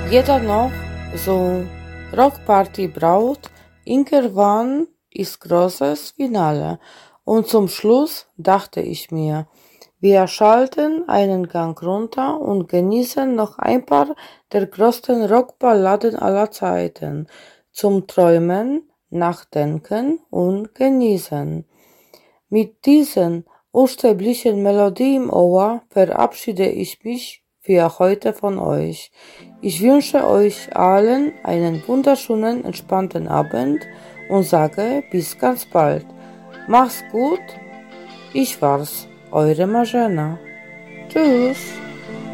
Jeder noch so Rockparty braucht, irgendwann ist großes Finale. Und zum Schluss dachte ich mir, wir schalten einen Gang runter und genießen noch ein paar der größten Rockballaden aller Zeiten. Zum Träumen, Nachdenken und Genießen. Mit diesen unsterblichen Melodie im Ohr verabschiede ich mich für heute von euch. Ich wünsche euch allen einen wunderschönen, entspannten Abend und sage bis ganz bald. Macht's gut, ich war's, eure Marzena. Tschüss.